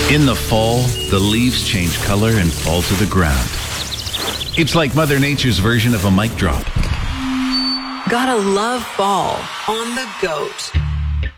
In the fall, the leaves change color and fall to the ground. It's like Mother Nature's version of a mic drop. Gotta love fall on the GOAT.